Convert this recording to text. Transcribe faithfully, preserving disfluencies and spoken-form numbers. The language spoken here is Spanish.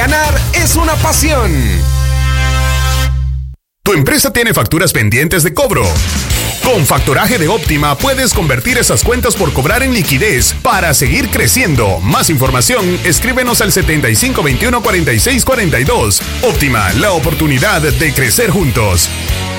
ganar es una pasión. Tu empresa tiene facturas pendientes de cobro. Con Factoraje de Óptima puedes convertir esas cuentas por cobrar en liquidez para seguir creciendo. Más información, escríbenos al setenta y cinco veintiuno cuarenta y seis cuarenta y dos. Óptima, la oportunidad de crecer juntos.